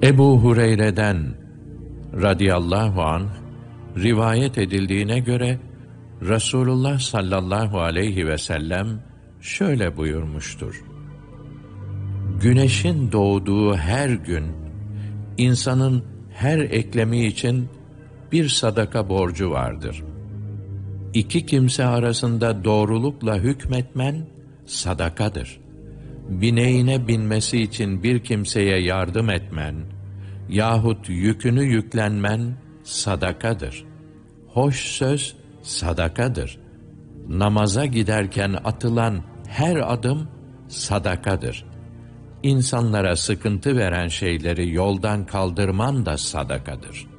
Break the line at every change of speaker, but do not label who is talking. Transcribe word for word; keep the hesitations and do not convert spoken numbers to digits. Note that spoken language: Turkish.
Ebu Hureyre'den radıyallahu anh rivayet edildiğine göre Resulullah sallallahu aleyhi ve sellem şöyle buyurmuştur: Güneşin doğduğu her gün insanın her eklemi için bir sadaka borcu vardır. İki kimse arasında doğrulukla hükmetmen sadakadır. Bineğine binmesi için bir kimseye yardım etmen yahut yükünü yüklenmen sadakadır. Hoş söz sadakadır. Namaza giderken atılan her adım sadakadır. İnsanlara sıkıntı veren şeyleri yoldan kaldırman da sadakadır.